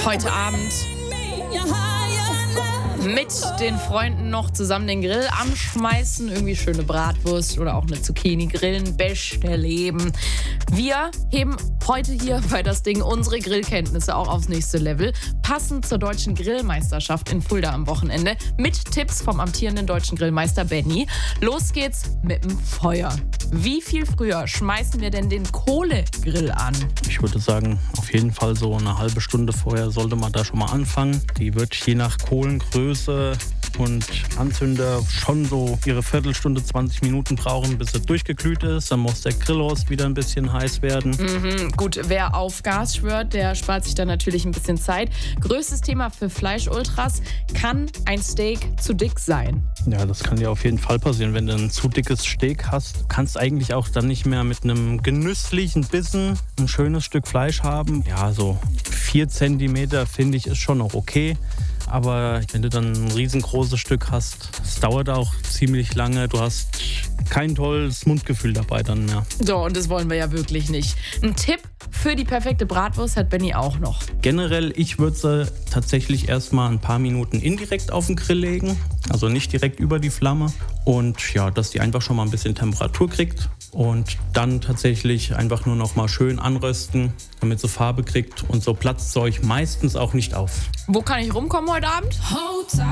Heute Abend mit den Freunden noch zusammen den Grill anschmeißen, irgendwie schöne Bratwurst oder auch eine Zucchini grillen, beste Leben. Wir heben heute hier bei das Ding unsere Grillkenntnisse auch aufs nächste Level, passend zur deutschen Grillmeisterschaft in Fulda am Wochenende, mit Tipps vom amtierenden deutschen Grillmeister Benny. Los geht's mit dem Feuer. Wie viel früher schmeißen wir denn den Kohlegrill an? Ich würde sagen, auf jeden Fall so eine halbe Stunde vorher sollte man da schon mal anfangen. Die wird je nach Kohlengröße und Anzünder schon so ihre Viertelstunde, 20 Minuten brauchen, bis er durchgeglüht ist. Dann muss der Grillrost wieder ein bisschen heiß werden. Gut, wer auf Gas schwört, der spart sich dann natürlich ein bisschen Zeit. Größtes Thema für Fleischultras: kann ein Steak zu dick sein? Ja, das kann dir auf jeden Fall passieren. Wenn du ein zu dickes Steak hast, kannst eigentlich auch dann nicht mehr mit einem genüsslichen Bissen ein schönes Stück Fleisch haben. Ja, so 4 Zentimeter finde ich ist schon noch okay. Aber wenn du dann ein riesengroßes Stück hast, es dauert auch ziemlich lange. Du hast kein tolles Mundgefühl dabei dann mehr. So, und das wollen wir ja wirklich nicht. Ein Tipp für die perfekte Bratwurst hat Benny auch noch. Generell, ich würde sie tatsächlich erstmal ein paar Minuten indirekt auf den Grill legen. Also nicht direkt über die Flamme. Und ja, dass die einfach schon mal ein bisschen Temperatur kriegt. Und dann tatsächlich einfach nur noch mal schön anrösten, damit sie Farbe kriegt. Und so platzt es euch meistens auch nicht auf. Wo kann ich rumkommen heute Abend?